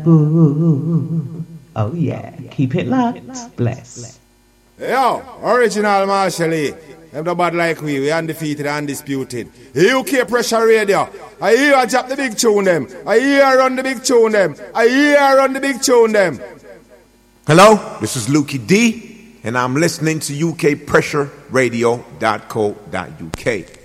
boo. Oh yeah, keep it locked. Bless. Yo, original Marshall E. Them the bad like we undefeated, undisputed. UK Pressure Radio. I hear I drop the big tune them. I hear I run the big tune them. I hear I run the big tune them. Hello, this is Lukey D, and I'm listening to UKPressureRadio.co.uk.